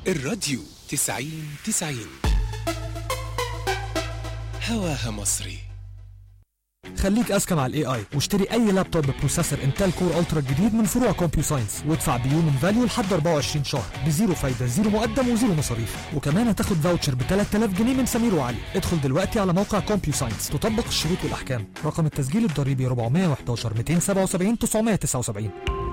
الراديو 90 هواها مصري. خليك اذكى مع الاي اي واشتري اي لابتوب ببروسيسور انتل كور الترا الجديد من فروع كومبيو ساينس وادفع بيومن فاليو لحد 24 شهر بزيرو فايده، زيرو مقدم وزيرو مصاريف، وكمان هتاخد فاوتشر ب 3000 جنيه من سمير وعلي. ادخل دلوقتي على موقع كومبيو ساينس، تطبق الشروط والاحكام. رقم التسجيل الضريبي 411 277 979.